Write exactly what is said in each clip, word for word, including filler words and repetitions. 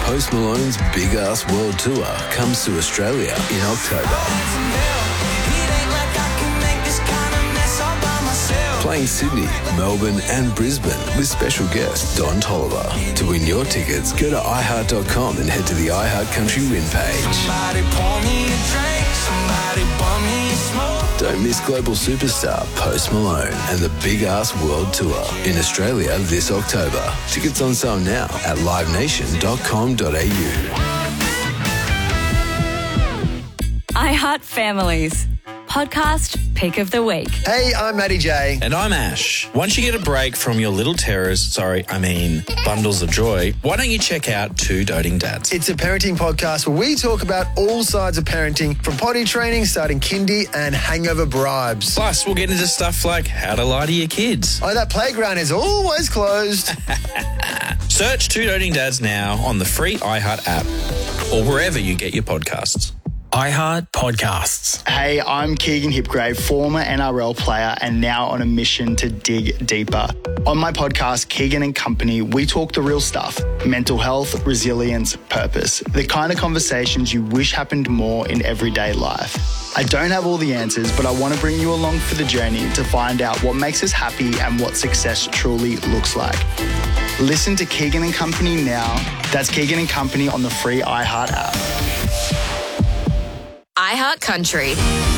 Post Malone's Big Ass World Tour comes to Australia in October. Playing Sydney, Melbourne and Brisbane with special guest Don Tolliver. To win your tickets, go to i heart dot com and head to the iHeart Country win page. Somebody pour me a drink, somebody pour me a smoke. Don't miss global superstar Post Malone and the Big Ass World Tour in Australia this October. Tickets on sale now at live nation dot com dot a u. iHeart Families. Podcast Pick of the Week. Hey, I'm Matty J. And I'm Ash. Once you get a break from your little terrors, sorry, I mean bundles of joy, why don't you check out Two Doting Dads? It's a parenting podcast where we talk about all sides of parenting, from potty training, starting kindy, and hangover bribes. Plus, we'll get into stuff like how to lie to your kids. Oh, that playground is always closed. Search Two Doting Dads now on the free iHeart app or wherever you get your podcasts. iHeart Podcasts. Hey, I'm Keegan Hipgrave, former N R L player and now on a mission to dig deeper. On my podcast, Keegan and Company, we talk the real stuff: mental health, resilience, purpose. The kind of conversations you wish happened more in everyday life. I don't have all the answers, but I want to bring you along for the journey to find out what makes us happy and what success truly looks like. Listen to Keegan and Company now. That's Keegan and Company on the free iHeart app. iHeart Country.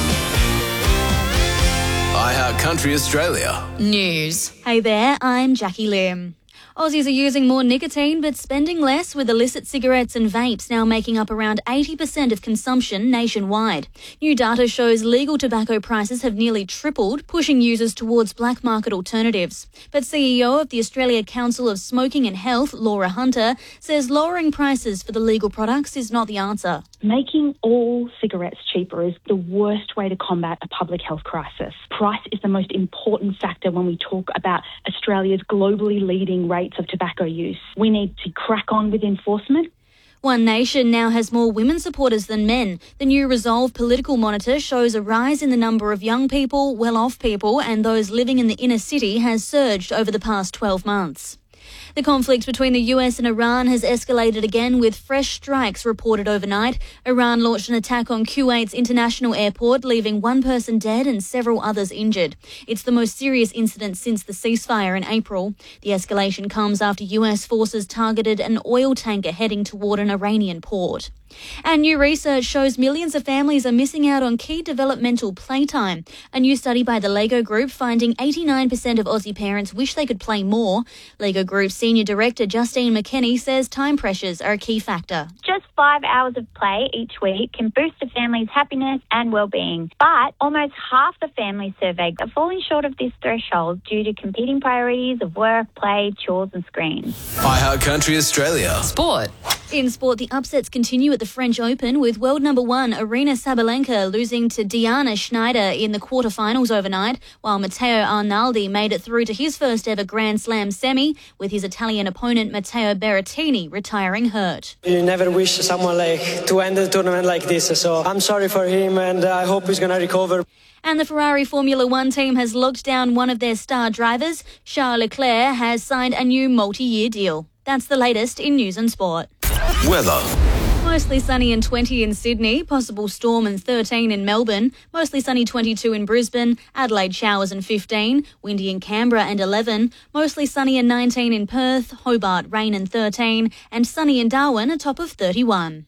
iHeart Country Australia. News. Hey there, I'm Jackie Lim. Aussies are using more nicotine but spending less, with illicit cigarettes and vapes now making up around eighty percent of consumption nationwide. New data shows legal tobacco prices have nearly tripled, pushing users towards black market alternatives. But C E O of the Australia Council of Smoking and Health, Laura Hunter, says lowering prices for the legal products is not the answer. Making all cigarettes cheaper is the worst way to combat a public health crisis. Price is the most important factor when we talk about Australia's globally leading rates of tobacco use. We need to crack on with enforcement. One Nation now has more women supporters than men. The new Resolve political monitor shows a rise in the number of young people, well-off people and those living in the inner city has surged over the past twelve months. The conflict between the U S and Iran has escalated again, with fresh strikes reported overnight. Iran launched an attack on Kuwait's international airport, leaving one person dead and several others injured. It's the most serious incident since the ceasefire in April. The escalation comes after U S forces targeted an oil tanker heading toward an Iranian port. And new research shows millions of families are missing out on key developmental playtime. A new study by the Lego Group finding eighty-nine percent of Aussie parents wish they could play more. Lego Group's Senior Director Justine McKenney says time pressures are a key factor. Just five hours of play each week can boost a family's happiness and well-being. But almost half the families surveyed are falling short of this threshold due to competing priorities of work, play, chores and screens. iHeart Country Australia. Sport. In sport, the upsets continue at the French Open, with world number one Aryna Sabalenka losing to Diana Schneider in the quarterfinals overnight, while Matteo Arnaldi made it through to his first ever Grand Slam semi, with his Italian opponent Matteo Berrettini retiring hurt. You never wish someone like to end the tournament like this, so I'm sorry for him and I hope he's going to recover. And the Ferrari Formula One team has locked down one of their star drivers. Charles Leclerc has signed a new multi-year deal. That's the latest in news and sport. Weather. Mostly sunny and twenty in Sydney, possible storm and thirteen in Melbourne, mostly sunny twenty-two in Brisbane, Adelaide showers and fifteen, windy in Canberra and eleven, mostly sunny and nineteen in Perth, Hobart rain and thirteen, and sunny in Darwin, a top of thirty-one.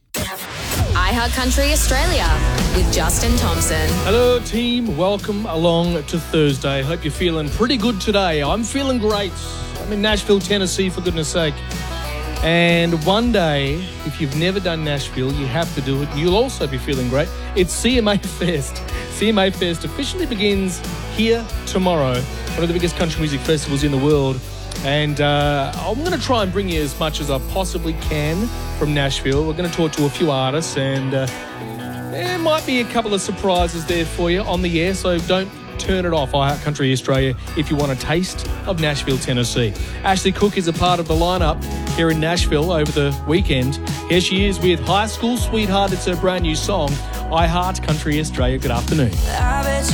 iHeart Country Australia with Justin Thompson. Hello team, welcome along to Thursday. Hope you're feeling pretty good today. I'm feeling great. I'm in Nashville, Tennessee, for goodness sake. And one day, if you've never done Nashville, you have to do it. You'll also be feeling great. It's C M A Fest. C M A Fest officially begins here tomorrow. One of the biggest country music festivals in the world. And uh, I'm going to try and bring you as much as I possibly can from Nashville. We're going to talk to a few artists, and uh, there might be a couple of surprises there for you on the air, so don't turn it off, iHeart Country Australia, if you want a taste of Nashville, Tennessee. Ashley Cook is a part of the lineup here in Nashville over the weekend. Here she is with High School Sweetheart. It's her brand new song, iHeart Country Australia. Good afternoon.